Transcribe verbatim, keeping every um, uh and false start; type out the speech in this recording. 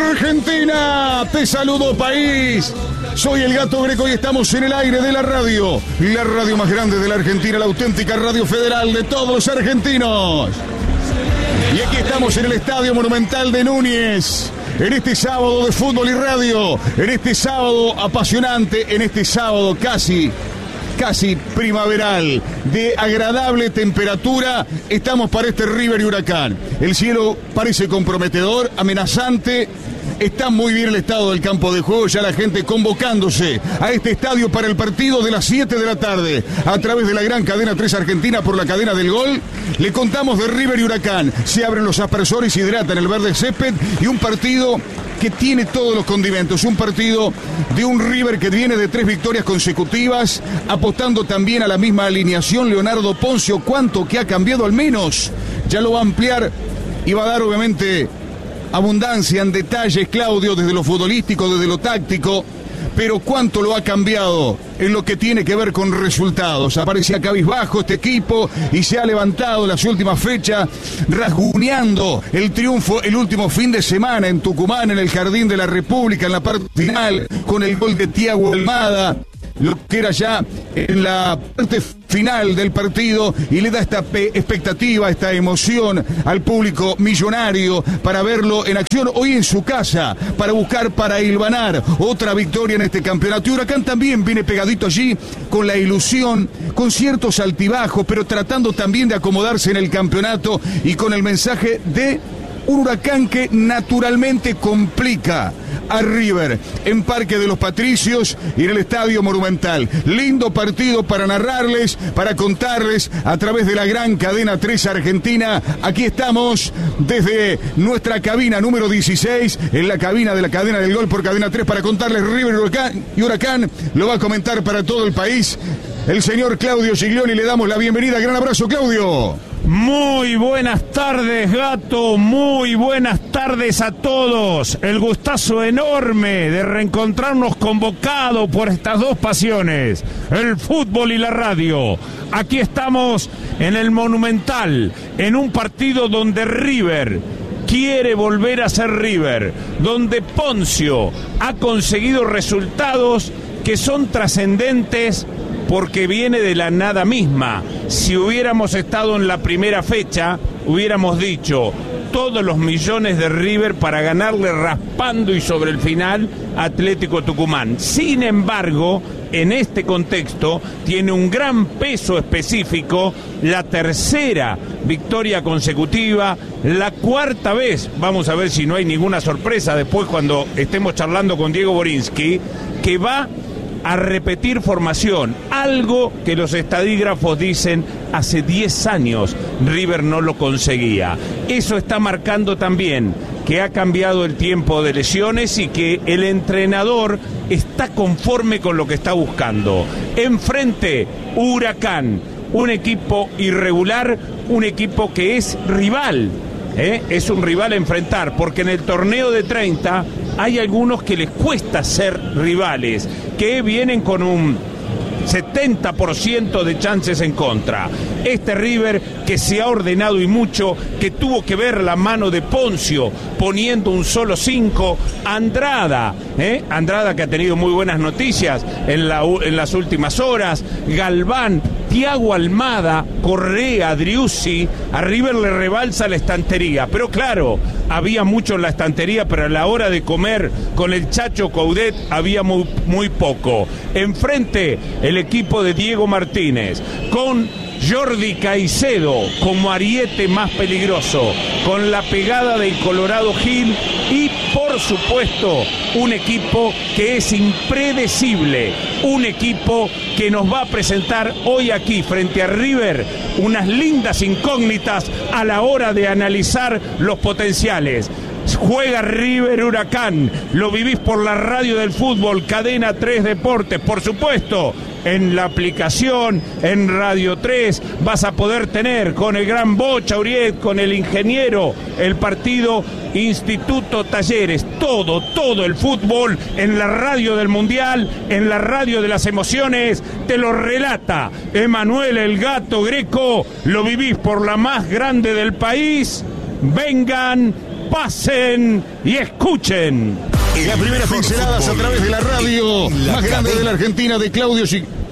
Argentina, te saludo país. Soy el Gato Greco y estamos en el aire de la radio. La radio más grande de la Argentina, la auténtica radio federal de todos los argentinos. Y aquí estamos en el Estadio Monumental de Núñez. En este sábado de fútbol y radio. En este sábado apasionante. En este sábado casi... casi primaveral, de agradable temperatura, estamos para este River y Huracán. El cielo parece comprometedor, amenazante. Está muy bien el estado del campo de juego, ya la gente convocándose a este estadio para el partido de las siete de la tarde. A través de la gran cadena tres Argentina por la cadena del gol, le contamos de River y Huracán. Se abren los aspersores, hidratan el verde césped y un partido que tiene todos los condimentos. Un partido de un River que viene de tres victorias consecutivas, apostando también a la misma alineación. Leonardo Poncio, ¿cuánto que ha cambiado al menos? Ya lo va a ampliar y va a dar obviamente abundancia en detalles, Claudio, desde lo futbolístico, desde lo táctico, pero cuánto lo ha cambiado en lo que tiene que ver con resultados. Aparecía cabizbajo este equipo y se ha levantado en las últimas fechas, rasguñando el triunfo el último fin de semana en Tucumán, en el Jardín de la República, en la parte final, con el gol de Thiago Almada, lo que era ya en la parte final del partido, y le da esta expectativa, esta emoción al público millonario para verlo en acción hoy en su casa, para buscar, para hilvanar otra victoria en este campeonato. Y Huracán también viene pegadito allí con la ilusión, con ciertos altibajos, pero tratando también de acomodarse en el campeonato y con el mensaje de un Huracán que naturalmente complica a River en Parque de los Patricios y en el Estadio Monumental. Lindo partido para narrarles, para contarles a través de la gran cadena tres Argentina. Aquí estamos desde nuestra cabina número dieciséis, en la cabina de la cadena del gol por cadena tres, para contarles River y Huracán, y Huracán lo va a comentar para todo el país el señor Claudio Giglioni. Le damos la bienvenida. Gran abrazo, Claudio. Muy buenas tardes, Gato, muy buenas tardes a todos. El gustazo enorme de reencontrarnos convocados por estas dos pasiones, el fútbol y la radio. Aquí estamos en el Monumental, en un partido donde River quiere volver a ser River, donde Poncio ha conseguido resultados que son trascendentes porque viene de la nada misma. Si hubiéramos estado en la primera fecha, hubiéramos dicho todos los millones de River para ganarle raspando y sobre el final a Atlético Tucumán. Sin embargo, en este contexto tiene un gran peso específico la tercera victoria consecutiva, la cuarta vez, vamos a ver si no hay ninguna sorpresa después cuando estemos charlando con Diego Borinsky, que va a repetir formación, algo que los estadígrafos dicen hace diez años River no lo conseguía. Eso está marcando también que ha cambiado el tiempo de lesiones y que el entrenador está conforme con lo que está buscando. Enfrente, Huracán, un equipo irregular, un equipo que es rival. ¿Eh? Es un rival a enfrentar, porque en el torneo de treinta hay algunos que les cuesta ser rivales, que vienen con un setenta por ciento de chances en contra. Este River que se ha ordenado y mucho, que tuvo que ver la mano de Poncio poniendo un solo cinco, Andrada, ¿eh? Andrada que ha tenido muy buenas noticias en, la, en las últimas horas, Galván, Thiago Almada, Correa, Driussi. A River le rebalsa la estantería, pero claro, había mucho en la estantería, pero a la hora de comer con el Chacho Coudet había muy, muy poco. Enfrente el equipo de Diego Martínez, con Jordi Caicedo como ariete más peligroso, con la pegada del Colorado Gil y por supuesto un equipo que es impredecible, un equipo que nos va a presentar hoy aquí frente a River unas lindas incógnitas a la hora de analizar los potenciales. Juega River Huracán, lo vivís por la radio del fútbol, Cadena tres Deportes, por supuesto, en la aplicación, en Radio tres, vas a poder tener con el gran Bocha Uriet, con el ingeniero, el partido Instituto Talleres, todo, todo el fútbol en la radio del Mundial, en la radio de las emociones, te lo relata Emanuel el Gato Greco, lo vivís por la más grande del país. Vengan pasen y escuchen. Las primeras pinceladas a través de la radio más grande de la Argentina de Claudio G.